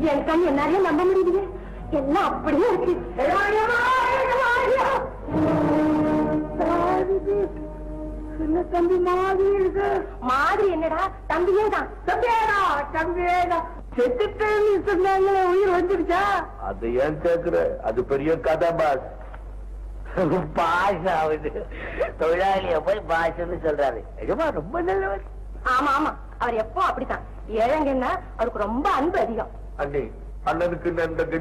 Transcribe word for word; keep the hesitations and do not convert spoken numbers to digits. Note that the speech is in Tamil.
என் கண் என்னாலையும் நம்ப முடியுது. எல்லாம் அப்படியே இருக்கு. சின்ன தம்பி மாதிரி இருக்கு. மாதிரி என்னடா? தம்பியே தான். தம்பியேடா, தம்பியேடா. செத்துட்டேன்னு சொன்னாங்களே, உயிர் வந்துருச்சா? அது ஏன் கேக்குற? அது பெரிய கதை பாஸ். பாஷ் ஆகுது. தொழிலாளிய போய் பாஷன்னு சொல்றாரு. நிஜமா ரொம்ப நல்லவர். ஆமா ஆமா, அவர் எப்போ அப்படித்தான். ஏழைங்கன்னா அவருக்கு ரொம்ப அன்பு அதிகம். அண்ணி, அண்ணனுக்கு இந்த